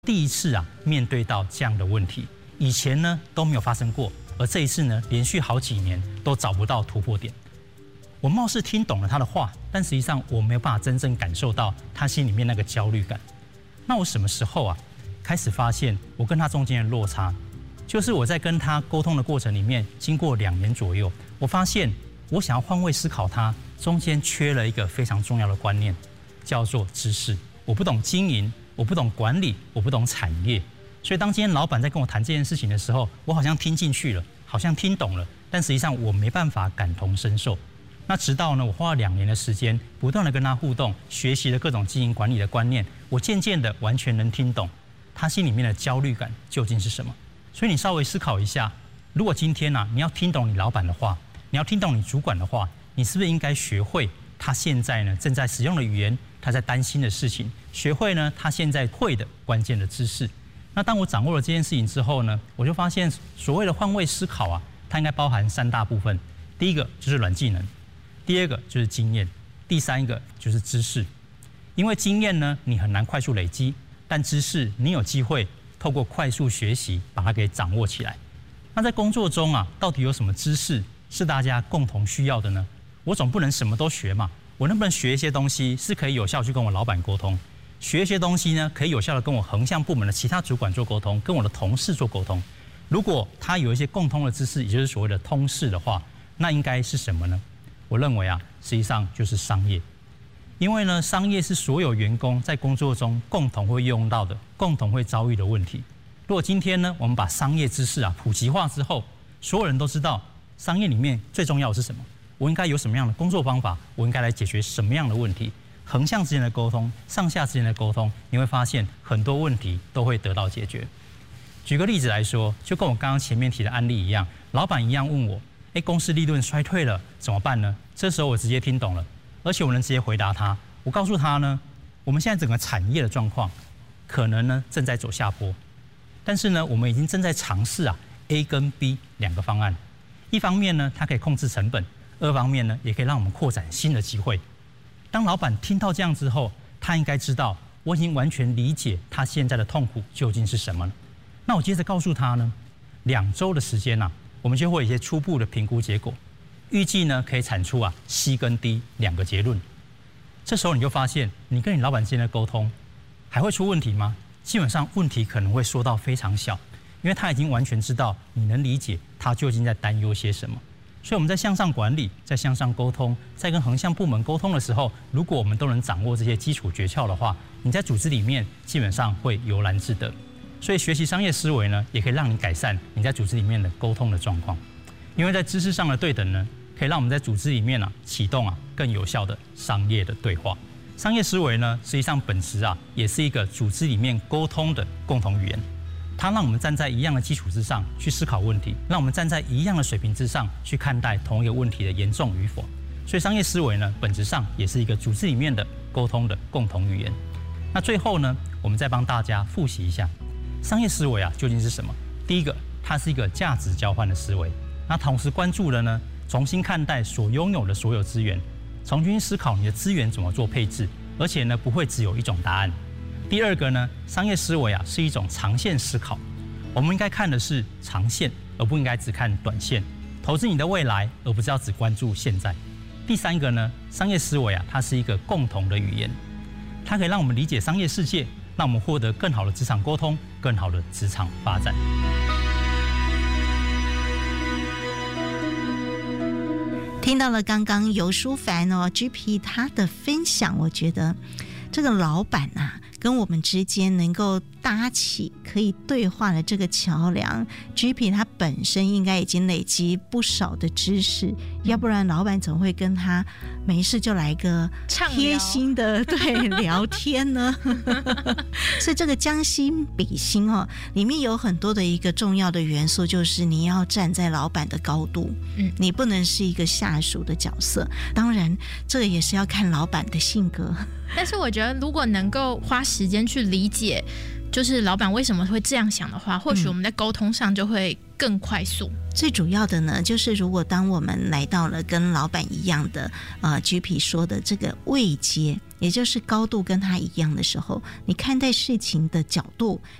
第一次面对到这样的问题，以前呢都没有发生过，而这一次呢连续好几年都找不到突破点。我貌似听懂了他的话，但实际上我没有办法真正感受到他心里面那个焦虑感。那我什么时候开始发现我跟他中间的落差？就是我在跟他沟通的过程里面，经过2年左右，我发现我想要换位思考他，中间缺了一个非常重要的观念，叫做知识。我不懂经营，我不懂管理，我不懂产业，所以当今天老板在跟我谈这件事情的时候，我好像听进去了，好像听懂了，但实际上我没办法感同身受。那直到呢，我花了2年的时间，不断的跟他互动，学习了各种经营管理的观念，我渐渐的完全能听懂他心里面的焦虑感究竟是什么。所以你稍微思考一下，如果今天你要听懂你老板的话，你要听懂你主管的话，你是不是应该学会他现在呢正在使用的语言，他在担心的事情，学会呢他现在会的关键的知识。那当我掌握了这件事情之后呢，我就发现所谓的换位思考它应该包含3大部分。第一个就是软技能，第二个就是经验，第三个就是知识。因为经验呢你很难快速累积，但知识你有机会透过快速学习把它给掌握起来。那在工作中到底有什么知识是大家共同需要的呢？我总不能什么都学嘛，我能不能学一些东西是可以有效去跟我老板沟通，学一些东西呢可以有效的跟我横向部门的其他主管做沟通，跟我的同事做沟通。如果他有一些共通的知识，也就是所谓的通识的话，那应该是什么呢？我认为实际上就是商业。因为呢，商业是所有员工在工作中共同会用到的，共同会遭遇的问题。如果今天呢，我们把商业知识普及化之后，所有人都知道商业里面最重要的是什么，我应该有什么样的工作方法，我应该来解决什么样的问题，横向之间的沟通，上下之间的沟通，你会发现很多问题都会得到解决。举个例子来说，就跟我刚刚前面提的案例一样，老板一样问我，公司利润衰退了怎么办呢？这时候我直接听懂了，而且我能直接回答他。我告诉他呢，我们现在整个产业的状况可能呢正在走下坡，但是呢我们已经正在尝试A 跟 B 2个方案。一方面呢它可以控制成本，二方面呢也可以让我们扩展新的机会。当老板听到这样之后，他应该知道我已经完全理解他现在的痛苦究竟是什么了。那我接着告诉他呢，2周的时间我们就会有一些初步的评估结果，预计呢可以产出C 跟 D 2个结论。这时候你就发现，你跟你老板之间的沟通还会出问题吗？基本上问题可能会缩到非常小，因为他已经完全知道你能理解他究竟在担忧些什么。所以我们在向上管理，在向上沟通，在跟横向部门沟通的时候，如果我们都能掌握这些基础诀窍的话，你在组织里面基本上会悠然自得。所以学习商业思维呢，也可以让你改善你在组织里面的沟通的状况。因为在知识上的对等呢，可以让我们在组织里面启动更有效的商业的对话。商业思维呢，实际上本质也是一个组织里面沟通的共同语言。它让我们站在一样的基础之上去思考问题，让我们站在一样的水平之上去看待同一个问题的严重与否。所以商业思维呢，本质上也是一个组织里面的沟通的共同语言。那最后呢，我们再帮大家复习一下商业思维究竟是什么。第一个，它是一个价值交换的思维。那同时关注了呢，重新看待所拥有的所有资源，重新思考你的资源怎么做配置，而且呢不会只有一种答案。第二个呢，商业思维是一种长线思考，我们应该看的是长线，而不应该只看短线，投资你的未来，而不是要只关注现在。第三个呢，商业思维它是一个共同的语言，它可以让我们理解商业世界，让我们获得更好的职场沟通，更好的职场发展。 听到了刚刚游淑凡GP 他的分享，我觉得这个老板跟我们之间能够搭起可以对话的这个桥梁， GP 他本身应该已经累积不少的知识，要不然老板怎么会跟他没事就来个贴心的聊天呢？所以这个将心比心里面有很多的一个重要的元素，就是你要站在老板的高度，你不能是一个下属的角色。当然这个也是要看老板的性格， 但是我觉得如果能够花时间去理解就是老板为什么会这样想的话，或许我们在沟通上就会更快速。 最主要的呢，就是如果当我们来到了跟老板一样的GP 说的这个位阶， 也就是高度跟他一样的时候，你看待事情的角度